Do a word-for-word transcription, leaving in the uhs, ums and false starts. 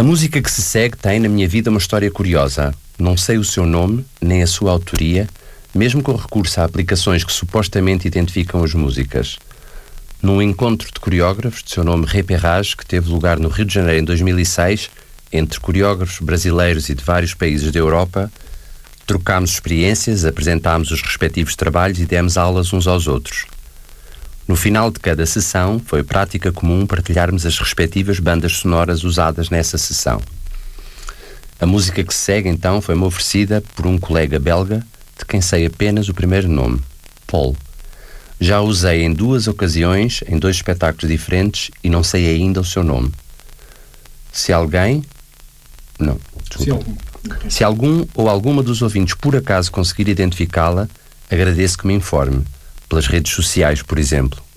A música que se segue tem, na minha vida, uma história curiosa. Não sei o seu nome, nem a sua autoria, mesmo com recurso a aplicações que supostamente identificam as músicas. Num encontro de coreógrafos, de seu nome Repérage, que teve lugar no Rio de Janeiro em dois mil e seis, entre coreógrafos brasileiros e de vários países da Europa, trocámos experiências, apresentámos os respectivos trabalhos e demos aulas uns aos outros. No final de cada sessão, foi prática comum partilharmos as respectivas bandas sonoras usadas nessa sessão. A música que se segue, então, foi-me oferecida por um colega belga, de quem sei apenas o primeiro nome, Paul. Já a usei em duas ocasiões, em dois espetáculos diferentes, e não sei ainda o seu nome. Se alguém... Não, desculpa. Se algum. Se algum ou alguma dos ouvintes por acaso conseguir identificá-la, agradeço que me informe. Pelas redes sociais, por exemplo.